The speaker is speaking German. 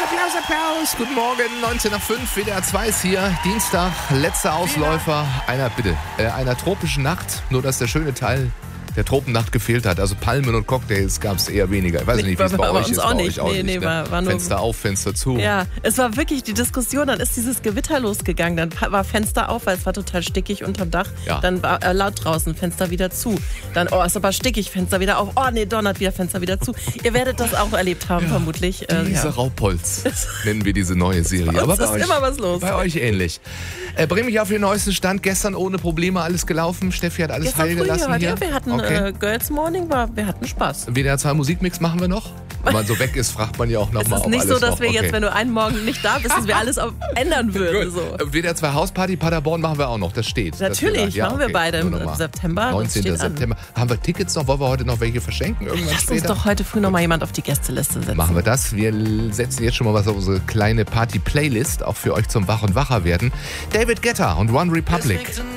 Applaus. Guten Morgen, 19 nach 5, WDR 2 ist hier. Dienstag, letzter Ausläufer einer tropischen Nacht. Nur, dass der schöne Teil der Tropennacht gefehlt hat. Also Palmen und Cocktails gab es eher weniger. Ich weiß nicht, wie es bei euch ist. Auch nicht. Nee, war nur Fenster auf, Fenster zu. Ja, es war wirklich die Diskussion. Dann ist dieses Gewitter losgegangen. Dann war Fenster auf, weil es war total stickig unterm Dach. Ja. Dann war laut draußen, Fenster wieder zu. Dann, ist aber stickig, Fenster wieder auf. Oh nee, donnert wieder, Fenster wieder zu. Ihr werdet das auch erlebt haben, vermutlich. Raupolz nennen wir diese neue Serie. Aber bei euch, immer was los. Bei euch ähnlich. Bring mich auf den neuesten Stand. Gestern ohne Probleme alles gelaufen. Steffi hat alles heil gelassen hier. Ja, wir hatten Girls Morning, wir hatten Spaß. WDR 2 Musikmix machen wir noch? Wenn man so weg ist, fragt man ja auch nochmal. Es ist nicht so, dass wir jetzt, wenn du einen Morgen nicht da bist, dass wir alles ändern würden. So. WDR 2 Hausparty Paderborn machen wir auch noch, das steht. Natürlich, machen wir beide im September. 19. September. Haben wir Tickets noch? Wollen wir heute noch welche verschenken? Lass uns doch heute früh noch mal jemand auf die Gästeliste setzen. Machen wir das. Wir setzen jetzt schon mal was auf unsere kleine Party-Playlist, auch für euch zum Wach- und Wacher werden. David Guetta und One Republic.